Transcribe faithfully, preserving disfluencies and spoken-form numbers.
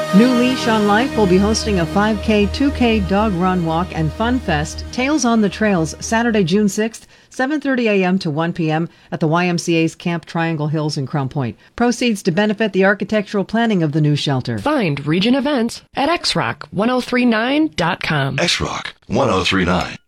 New Leash on Life will be hosting a five K, two K dog run, walk, and fun fest, Tales on the Trails, Saturday, June sixth, seven thirty a.m. to one p.m. at the Y M C A's Camp Triangle Hills in Crown Point. Proceeds to benefit the architectural planning of the new shelter. Find Region Events at x rock ten thirty-nine dot com. X Rock ten thirty-nine.